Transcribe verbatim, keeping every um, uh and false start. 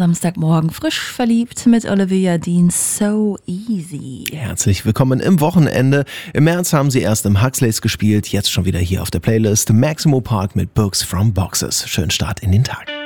Samstagmorgen frisch verliebt mit Olivia Dean, So Easy. Herzlich willkommen im Wochenende. Im März haben sie erst im Huxleys gespielt, jetzt schon wieder hier auf der Playlist. Maximo Park mit Books from Boxes. Schönen Start in den Tag.